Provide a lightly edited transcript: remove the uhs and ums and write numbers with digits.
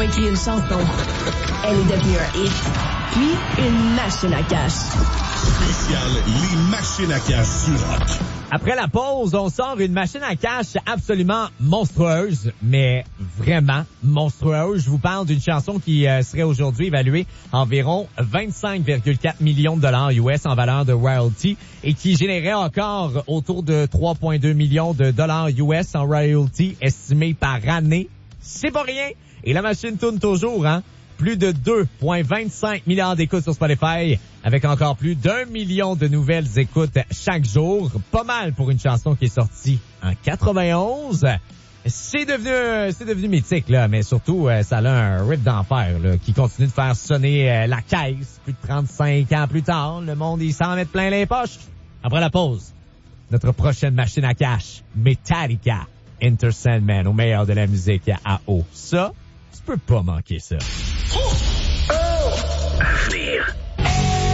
écrit une chanson. Elle est devenue un hit. Puis, une machine à cash. Spécial les machines à cash sur Rock. Après la pause, on sort une machine à cash absolument monstrueuse, mais vraiment monstrueuse. Je vous parle d'une chanson qui serait aujourd'hui évaluée environ 25,4 millions de dollars US en valeur de royalty et qui générait encore autour de 3,2 millions de dollars US en royalty estimés par année. C'est pas rien. Et la machine tourne toujours, hein? Plus de 2,25 milliards d'écoutes sur Spotify, avec encore plus d'1 million de nouvelles écoutes chaque jour. Pas mal pour une chanson qui est sortie en 91. C'est devenu mythique, là, mais surtout, ça a un riff d'enfer, là, qui continue de faire sonner la caisse plus de 35 ans plus tard. Le monde, il s'en met plein les poches. Après la pause, notre prochaine machine à cash, Metallica, Enter Sandman, au meilleur de la musique à eau. Ça, tu peux pas manquer ça.